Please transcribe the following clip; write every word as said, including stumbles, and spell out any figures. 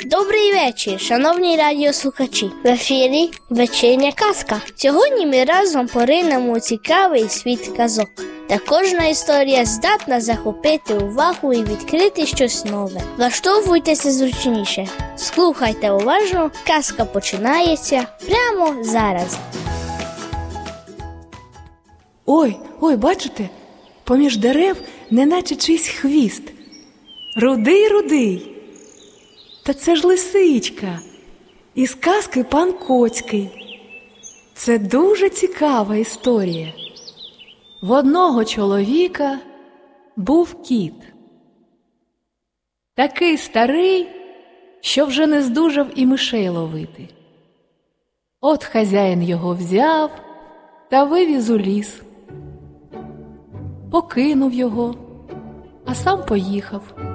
Добрий вечір, шановні радіослухачі. В ефірі вечірня казка. Сьогодні ми разом поринемо у цікавий світ казок, де кожна історія здатна захопити увагу і відкрити щось нове. Влаштовуйтеся зручніше, слухайте уважно, казка починається прямо зараз. Ой, ой, бачите, поміж дерев неначе чийсь хвіст. Рудий-рудий. Та це ж лисичка, із казки «Пан Коцький». Це дуже цікава історія. В одного чоловіка був кіт. Такий старий, що вже не здужав і мишей ловити. От хазяїн його взяв та вивіз у ліс. Покинув його, а сам поїхав.